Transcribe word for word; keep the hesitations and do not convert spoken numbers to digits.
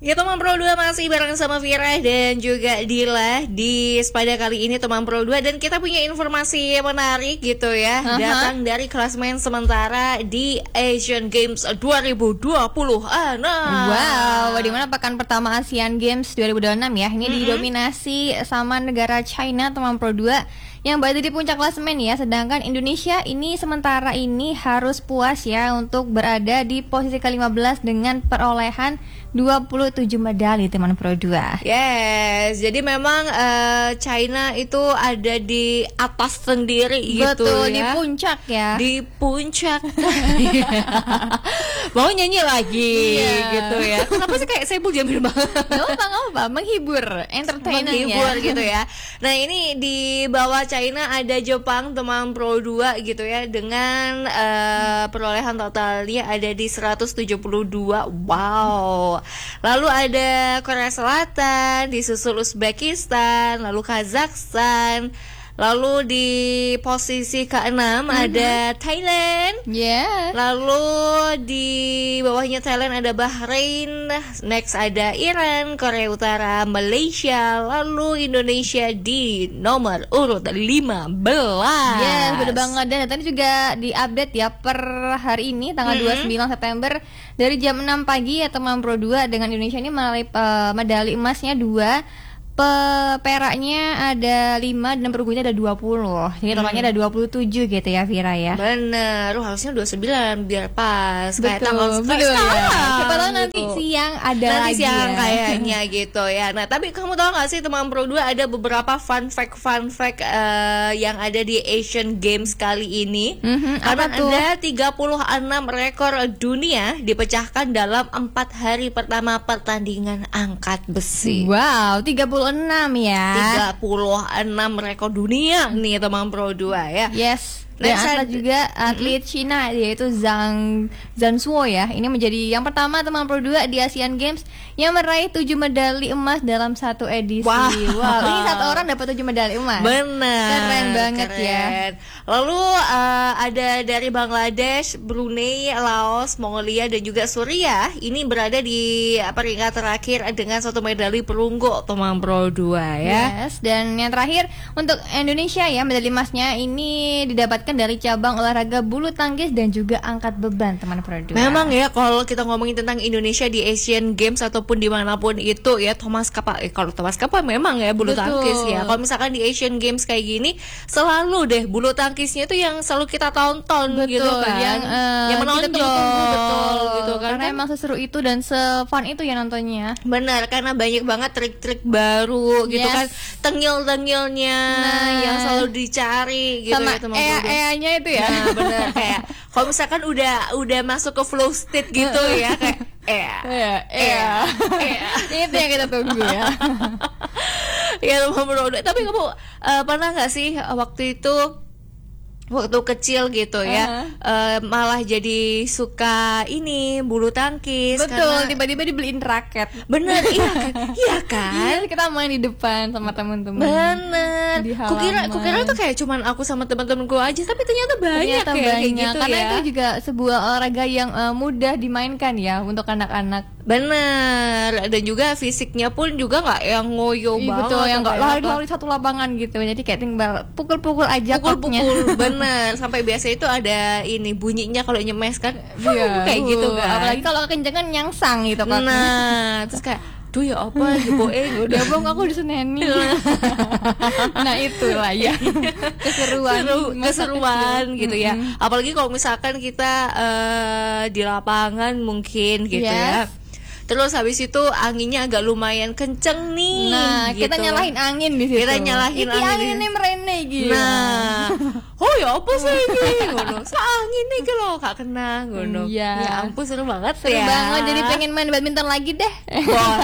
Ya teman Pro dua masih bareng sama Vira dan juga Dila di Spada kali ini teman Pro dua. Dan kita punya informasi menarik gitu ya, uh-huh. datang dari klasemen sementara di Asian Games dua ribu dua puluh. Ah, nah. Wow, di mana pekan pertama Asian Games dua ribu dua puluh enam ya. Ini mm-hmm. didominasi sama negara China teman Pro dua yang berada di puncak klasemen ya. Sedangkan Indonesia ini sementara ini harus puas ya untuk berada di posisi ke lima belas dengan perolehan dua puluh tujuh medali teman Pro dua. Yes, jadi memang uh, China itu ada di atas sendiri. Betul, gitu ya. Di puncak ya. Di puncak. Mau nyanyi lagi yeah. gitu ya. Kenapa sih kayak Sebul Jamil banget? Gak apa-apa, menghibur, entertainment menghibur ya. gitu ya. Nah ini di bawah China ada Jepang teman Pro dua gitu ya, dengan uh, perolehan totalnya ada di seratus tujuh puluh dua. Wow. Lalu ada Korea Selatan, disusul Uzbekistan, lalu Kazakhstan. Lalu di posisi keenam mm-hmm. ada Thailand. Yeah. Lalu di bawahnya Thailand ada Bahrain. Next ada Iran, Korea Utara, Malaysia. Lalu Indonesia di nomor urut lima belas. Yes, betul banget. Dan tadi juga diupdate ya per hari ini tanggal mm-hmm. dua puluh sembilan September dari jam enam pagi ya teman Pro dua, dengan Indonesia ini meraih uh, medali emasnya dua. Pe- peraknya ada lima dan perunggunya ada dua puluh. Jadi totalnya hmm. ada dua puluh tujuh gitu ya Vira ya. Bener, lu harusnya dua puluh sembilan biar pas. Betul, kayak tanggal betul ya. Siapa tahu gitu. nanti siang ada nanti lagi siang ya. kayaknya gitu ya. Nah tapi kamu tahu gak sih teman Pro dua ada beberapa fun fact fun fact uh, yang ada di Asian Games kali ini. Mm-hmm, Karena apa tuh? ada tiga puluh enam rekor dunia dipecahkan dalam empat hari pertama pertandingan angkat besi. Wow, tiga puluh enam ya. tiga puluh enam rekor dunia nih teman Pro dua ya. Yes. Dan ada juga atlet mm-hmm. Cina yaitu Zhang Zhansuo ya. Ini menjadi yang pertama teman Pro dua di Asian Games yang meraih tujuh medali emas dalam satu edisi. Wow, wow. Ini satu orang dapat tujuh medali emas. Benar. Keren banget keren. ya. Lalu uh, ada dari Bangladesh, Brunei, Laos, Mongolia dan juga Suriah. Ini berada di peringkat terakhir dengan satu medali perunggu teman Pro dua ya. Yes, dan yang terakhir untuk Indonesia ya, medali emasnya ini didapatkan dari cabang olahraga bulu tangkis dan juga angkat beban teman Pro dua. Memang ya kalau kita ngomongin tentang Indonesia di Asian Games ataupun dimanapun itu ya, Thomas Kappa eh kalau Thomas Kappa memang ya bulu Betul. tangkis ya. Kalau misalkan di Asian Games kayak gini selalu deh bulu tangkisnya itu yang selalu kita tonton. Betul, gitu kan, yang, uh, yang menonjol betul gitu kan. Karena emang seseru itu dan se-fun itu ya nontonnya. Benar, karena banyak banget trik-trik baru gitu yes. kan, tengil-tengilnya nah, yang selalu dicari gitu sama ya teman e- e-nya itu ya. Nah benar, kayak kalau misalkan udah udah masuk ke flow state gitu ya kayak eh eh eh itu yang kita tunggu ya. Ya teman Pro dua. Tapi kamu uh, pernah nggak sih waktu itu waktu kecil gitu ya, uh-huh. uh, malah jadi suka ini bulu tangkis? Betul, karena tiba-tiba dibeliin raket. Bener, iya kan? Iya kan? Iya, kita main di depan sama teman-teman. Bener. Kukira, kukira tuh kayak cuman aku sama teman-temanku aja, tapi ternyata banyak ternyata ya, banyak. kayak gitu Karena ya. itu juga sebuah olahraga yang uh, mudah dimainkan ya untuk anak-anak. Bener. Dan juga fisiknya pun juga nggak yang ngoyo Ih, banget. Betul, yang nggak kayak lari-lari satu lapangan gitu. Jadi kayak tinggal pukul-pukul aja koknya. Pukul-pukul, bener. Sampai biasa itu ada ini bunyinya kalau nyemes kan, iya, kayak gitu kan. Apalagi kalau kencengan nyangsang gitu kan. Nah, terus kayak tuh ya apa diboeng udah bang aku diseneni. Nah itulah ya keseruan Seru, keseruan gitu ya. Apalagi kalau misalkan kita uh, di lapangan mungkin gitu yes. ya. Terus habis itu anginnya agak lumayan kenceng nih. Nah, gitu. Kita nyalahin angin di situ. Kita nyalahin Iki angin. angin ini merene gitu. Nah, oh ya apa sih ini? Ngono. Sa angin nih kalau gak kena ngono. Iya. Ya ampun seru banget seru ya. Seru banget, jadi pengen main badminton lagi deh. Boleh